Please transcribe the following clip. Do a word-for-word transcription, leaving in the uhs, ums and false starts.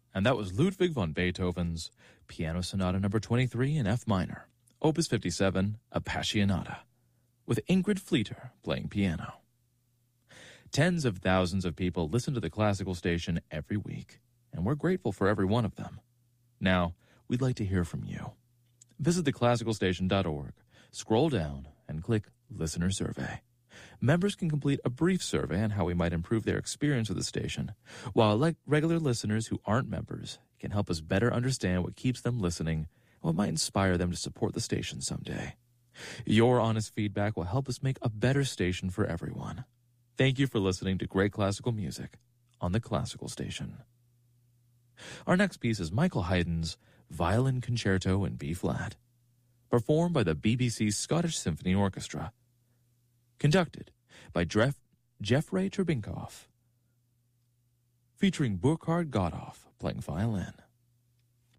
And that was Ludwig van Beethoven's Piano Sonata number twenty-three in F minor, Opus fifty-seven, Appassionata, with Ingrid Fleeter playing piano. Tens of thousands of people listen to the classical station every week, and we're grateful for every one of them. Now, we'd like to hear from you. Visit the classical station dot org, scroll down, and click Listener Survey. Members can complete a brief survey on how we might improve their experience with the station, while like regular listeners who aren't members can help us better understand what keeps them listening and what might inspire them to support the station someday. Your honest feedback will help us make a better station for everyone. Thank you for listening to great classical music on the Classical Station. Our next piece is Michael Haydn's Violin Concerto in B-flat, performed by the B B C Scottish Symphony Orchestra, conducted by Jeff, Jeffrey Trerbinkoff, featuring Burkhard Gotthoff playing violin.